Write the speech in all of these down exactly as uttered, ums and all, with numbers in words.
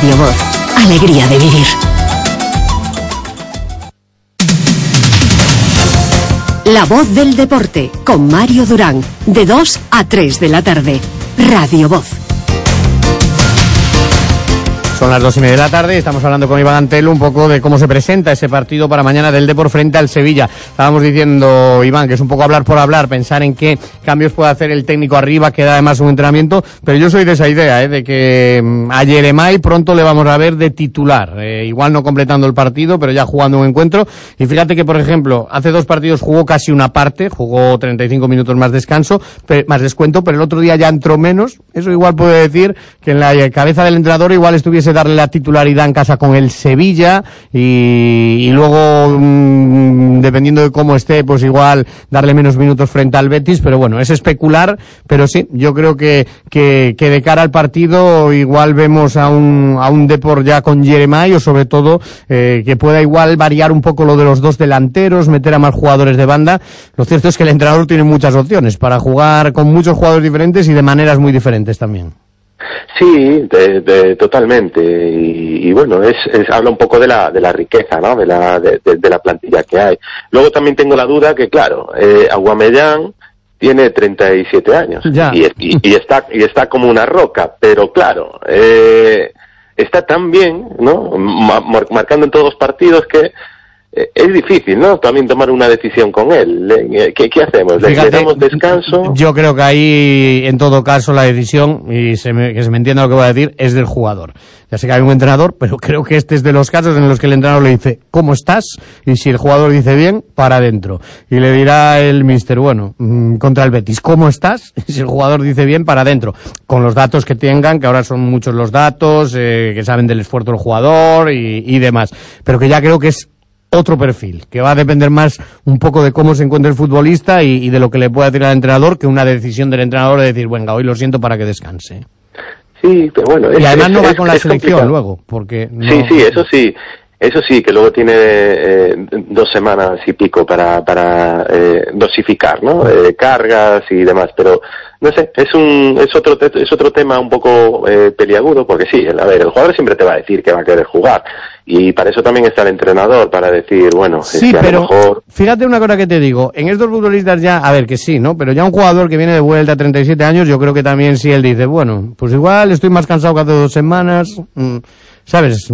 Radio Voz. Alegría de vivir. La Voz del Deporte, con Mario Durán, de dos a tres de la tarde. Radio Voz. Son las dos y media de la tarde y estamos hablando con Iván Antelo un poco de cómo se presenta ese partido para mañana del Depor frente al Sevilla. Estábamos diciendo, Iván, que es un poco hablar por hablar, pensar en qué cambios puede hacer el técnico arriba, queda además un entrenamiento, pero yo soy de esa idea, ¿eh? de que a Yeremay pronto le vamos a ver de titular, eh, igual no completando el partido, pero ya jugando un encuentro. Y fíjate que, por ejemplo, hace dos partidos jugó casi una parte, jugó treinta y cinco minutos más descanso, más descuento, pero el otro día ya entró menos. Eso igual puede decir que en la cabeza del entrenador igual estuviese darle la titularidad en casa con el Sevilla y, y luego mmm, dependiendo de cómo esté, pues igual darle menos minutos frente al Betis, pero bueno, es especular, pero sí, yo creo que que, que de cara al partido igual vemos a un a un Depor ya con Yeremay, o sobre todo eh, que pueda igual variar un poco lo de los dos delanteros, meter a más jugadores de banda. Lo cierto es que el entrenador tiene muchas opciones para jugar con muchos jugadores diferentes y de maneras muy diferentes también. Sí, de, de, totalmente, y, y bueno, es, es habla un poco de la de la riqueza, ¿no? De la de, de, de la plantilla que hay. Luego también tengo la duda que, claro, eh, Aubameyang tiene treinta y siete años y, y, y está y está como una roca, pero claro, eh, está tan bien, ¿no? Mar, marcando en todos los partidos que es difícil, ¿no? También tomar una decisión con él. ¿Qué, qué hacemos? ¿Le, Fíjate, ¿Le damos descanso? Yo creo que ahí, en todo caso, la decisión, y se me, que se me entienda lo que voy a decir, es del jugador. Ya sé que hay un entrenador, pero creo que este es de los casos en los que el entrenador le dice, ¿cómo estás? Y si el jugador dice bien, para adentro. Y le dirá el míster, bueno, mmm, contra el Betis, ¿cómo estás? Y si el jugador dice bien, para adentro. Con los datos que tengan, que ahora son muchos los datos, eh, que saben del esfuerzo del jugador y, y demás. Pero que ya creo que es otro perfil, que va a depender más un poco de cómo se encuentre el futbolista y, y de lo que le pueda decir al entrenador, que una decisión del entrenador de decir, venga, hoy lo siento para que descanse. Sí, pero bueno... Es, y además es, no va es, con la selección complicado. Luego, porque... No... Sí, sí, eso sí, eso sí, que luego tiene eh, dos semanas y pico para, para eh, dosificar, ¿no? Eh, cargas y demás, pero... No sé, es un es otro es otro tema un poco eh, peliagudo, porque sí, a ver, el jugador siempre te va a decir que va a querer jugar, y para eso también está el entrenador, para decir, bueno, sí, es que a pero lo mejor... fíjate una cosa que te digo, en estos futbolistas ya, a ver, que sí, ¿no? Pero ya un jugador que viene de vuelta a treinta y siete años, yo creo que también si él dice, bueno, pues igual estoy más cansado que hace dos semanas... Mmm, ¿sabes?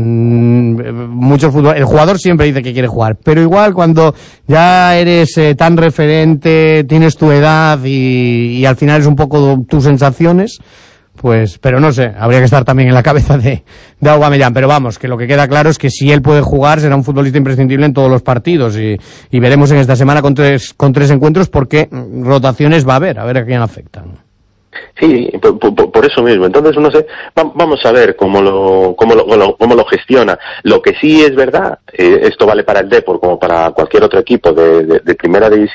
Muchos fútbol, el jugador siempre dice que quiere jugar, pero igual cuando ya eres eh, tan referente, tienes tu edad y, y al final es un poco tus sensaciones, pues, pero no sé, habría que estar también en la cabeza de, de Aubameyang, pero vamos, que lo que queda claro es que si él puede jugar será un futbolista imprescindible en todos los partidos y, y veremos en esta semana con tres, con tres encuentros porque rotaciones va a haber, a ver a quién afectan. Sí, por, por, por eso mismo. Entonces, no sé, vamos a ver cómo lo, cómo lo, cómo lo gestiona. Lo que sí es verdad, eh, esto vale para el Depor como para cualquier otro equipo de, de, de primera división,